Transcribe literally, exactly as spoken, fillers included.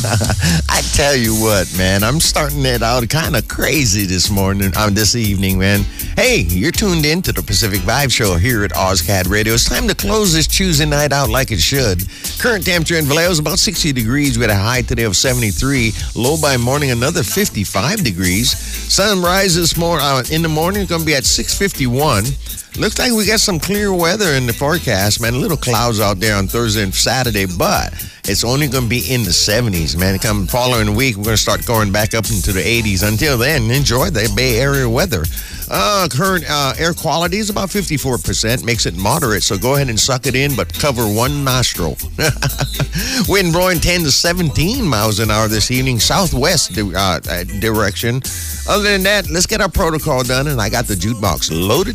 I tell you what, man, I'm starting it out kind of crazy this morning, um, this evening, man. Hey, you're tuned in to the Pacific Vibe Show here at OzCat Radio. It's time to close this Tuesday night out like it should. Current temperature in Vallejo is about sixty degrees with a high today of seventy-three. Low by morning, another fifty-five degrees. Sun rises more uh, in the morning, it's going to be at six fifty-one. Looks like we got some clear weather in the forecast, man. Little clouds out there on Thursday and Saturday, but it's only going to be in the seventies, man. Come following week, we're going to start going back up into the eighties. Until then, enjoy the Bay Area weather. Uh, current uh, air quality is about fifty-four percent, makes it moderate, so go ahead and suck it in, but cover one nostril. Wind blowing ten to seventeen miles an hour this evening, southwest uh, direction. Other than that, let's get our protocol done, and I got the jukebox loaded